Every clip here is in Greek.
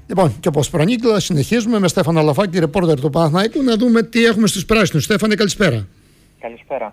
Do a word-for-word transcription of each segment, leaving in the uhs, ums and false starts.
Λοιπόν, και όπως προανήγγειλα, συνεχίζουμε με Στέφανο Αλαφάκη, ρεπόρτερ του Παναθηναϊκού, να δούμε τι έχουμε στους πράσινους. Στέφανε, καλησπέρα. Καλησπέρα.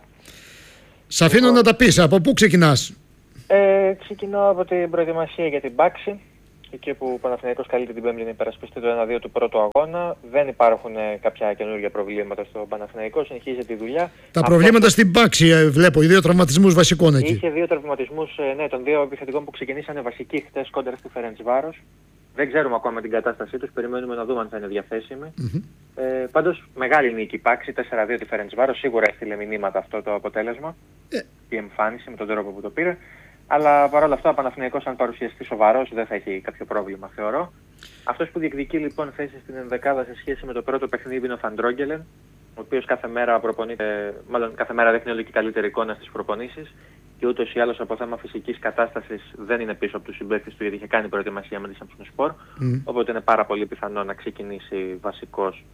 Σ' αφήνω Εγώ... να τα πεις. Από πού ξεκινάς? Ε, ξεκινώ από την προετοιμασία για την Πάξη. Εκεί που ο Παναθηναϊκός καλείται την Πέμπτη να υπερασπιστεί το ένα δύο του πρώτου αγώνα. Δεν υπάρχουν ε, κάποια καινούργια προβλήματα στο Παναθηναϊκό. Συνεχίζεται η δουλειά. Τα Αυτό... προβλήματα στην Πάξη, ε, βλέπω. Οι δύο τραυματισμούς βασικών εκεί. Είχε δύο τραυματισμούς ε, ναι, των δύο επιθετικών που ξεκινήσανε βασικοί χτες κόντρα στη Φερεντσβάρος. Δεν ξέρουμε ακόμα την κατάστασή τους. Περιμένουμε να δούμε αν θα είναι διαθέσιμοι. Mm-hmm. Ε, πάντως, μεγάλη νίκη η Πάξη. τέσσερα δύο τη Φερεντσβάρος. Σίγουρα έστειλε μηνύματα αυτό το αποτέλεσμα. Yeah. Η εμφάνιση με τον τρόπο που το πήρε. Αλλά παρόλα αυτά ο Παναθηναϊκός, αν παρουσιαστεί σοβαρός, δεν θα έχει κάποιο πρόβλημα, θεωρώ. Αυτός που διεκδικεί λοιπόν θέση στην ενδεκάδα σε σχέση με το πρώτο παιχνίδι είναι ο Φαντρόγγελεν, ο οποίος κάθε μέρα προπονείται, μάλλον κάθε μέρα δείχνει όλο και καλύτερη εικόνα στις προπονήσεις και ούτως ή άλλως από θέμα φυσικής κατάστασης δεν είναι πίσω από τους συμπαίκτες του, γιατί είχε κάνει προετοιμασία με τη Σαμψονspor, mm. οπότε είναι πάρα πολύ πιθανό να ξεκινήσει βασικός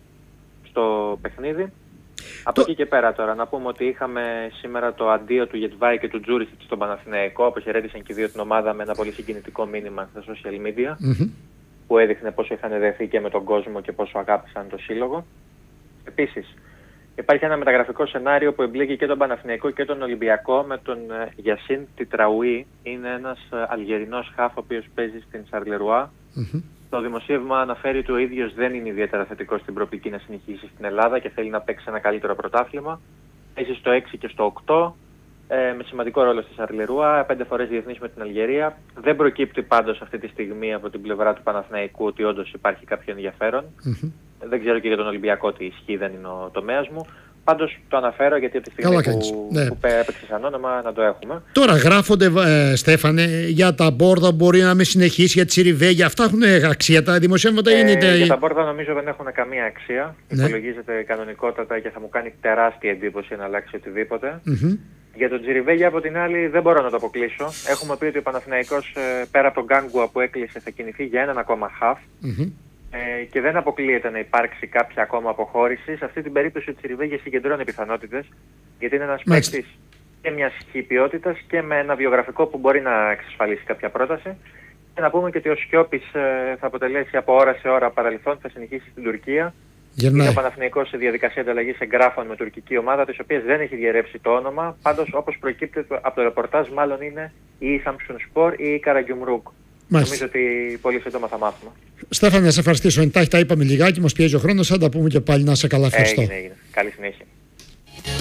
στο παιχνίδι. Από το... εκεί και πέρα τώρα, να πούμε ότι είχαμε σήμερα το αντίο του Γετβάη και του Τζούρισιτ στον Παναθηναϊκό. Αποχαιρέτησαν και οι δύο την ομάδα με ένα πολύ συγκινητικό μήνυμα στα social media, mm-hmm. που έδειχνε πόσο είχαν δεθεί και με τον κόσμο και πόσο αγάπησαν το σύλλογο. Επίσης, υπάρχει ένα μεταγραφικό σενάριο που εμπλέκει και τον Παναθηναϊκό και τον Ολυμπιακό με τον Γιασίν Τιτραουί. Είναι ένας Αλγερινός χαφ ο οποίος παίζει στην Σαρλερουά. Mm-hmm. Το δημοσίευμα αναφέρει ότι ο ίδιος δεν είναι ιδιαίτερα θετικός στην προοπτική να συνεχίσει στην Ελλάδα και θέλει να παίξει ένα καλύτερο πρωτάθλημα. Παίζει στο έξι και στο οκτώ, ε, με σημαντικό ρόλο στη Σαρλερούα, πέντε φορές διεθνής με την Αλγερία. Δεν προκύπτει πάντως αυτή τη στιγμή από την πλευρά του Παναθηναϊκού ότι όντως υπάρχει κάποιο ενδιαφέρον. Mm-hmm. Δεν ξέρω και για τον Ολυμπιακό τι ισχύει, δεν είναι ο τομέας μου. Πάντως το αναφέρω γιατί από τη στιγμή που, ναι. που έπαιξε σαν όνομα να το έχουμε. Τώρα γράφονται, ε, Στέφανε, για τα Μπόρδα μπορεί να μην συνεχίσει, για τη Τσιριβέγια. Αυτά έχουν αξία, τα δημοσιεύματα ε, είναι... Για τα Μπόρδα νομίζω δεν έχουν καμία αξία. Ναι. Υπολογίζεται κανονικότατα και θα μου κάνει τεράστια εντύπωση να αλλάξει οτιδήποτε. Mm-hmm. Για τον Τσιριβέγια από την άλλη δεν μπορώ να το αποκλείσω. Έχουμε πει ότι ο Παναθηναϊκός ε, πέρα από τον Γκάνγκουα που έκλεισε θα κινηθεί για έναν ακόμα χαφ. Mm-hmm. Ε, και δεν αποκλείεται να υπάρξει κάποια ακόμα αποχώρηση. Σε αυτή την περίπτωση ο Τσιριβέγια συγκεντρώνει πιθανότητες, γιατί είναι ένας παίκτης και μιας ποιότητας και με ένα βιογραφικό που μπορεί να εξασφαλίσει κάποια πρόταση. Και να πούμε και ότι ο Σιώπης ε, θα αποτελέσει από ώρα σε ώρα παρελθόν, θα συνεχίσει στην Τουρκία. Γερνάει. Είναι ο Παναθηναϊκός σε διαδικασία ανταλλαγής εγγράφων με τουρκική ομάδα, της οποίας δεν έχει διαρρεύσει το όνομα. Πάντως, όπως προκύπτει από το ρεπορτάζ, μάλλον είναι ή η Σαμψονspor ή η Καραγκιουμρούκ. Νομίζω ότι πολύ σύντομα θα μάθουμε. Στέφανε, να σε ευχαριστήσω. Εντάχει τα είπαμε λιγάκι, μας πιέζει ο χρόνος. Θα τα πούμε και πάλι. Να σε καλά. Ευχαριστώ. Έγινε, έγινε. Καλή συνέχεια.